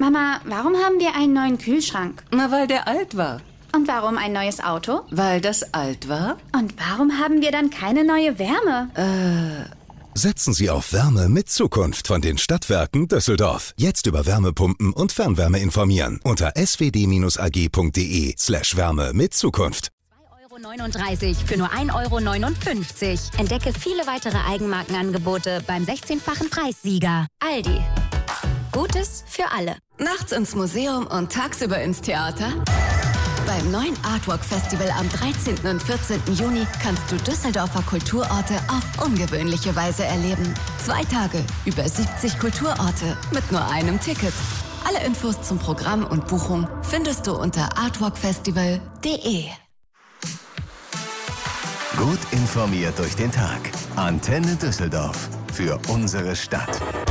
Mama, warum haben wir einen neuen Kühlschrank? Na, weil der alt war. Und warum ein neues Auto? Weil das alt war? Und warum haben wir dann keine neue Wärme? Setzen Sie auf Wärme mit Zukunft von den Stadtwerken Düsseldorf. Jetzt über Wärmepumpen und Fernwärme informieren unter swd-ag.de/Wärme mit Zukunft. 2,39 € für nur 1,59 €. Entdecke viele weitere Eigenmarkenangebote beim 16-fachen Preissieger. Aldi. Gutes für alle. Nachts ins Museum und tagsüber ins Theater? Beim neuen Artwalk Festival am 13. und 14. Juni kannst du Düsseldorfer Kulturorte auf ungewöhnliche Weise erleben. 2 Tage, über 70 Kulturorte mit nur einem Ticket. Alle Infos zum Programm und Buchung findest du unter artwalkfestival.de. Gut informiert durch den Tag. Antenne Düsseldorf. Für unsere Stadt.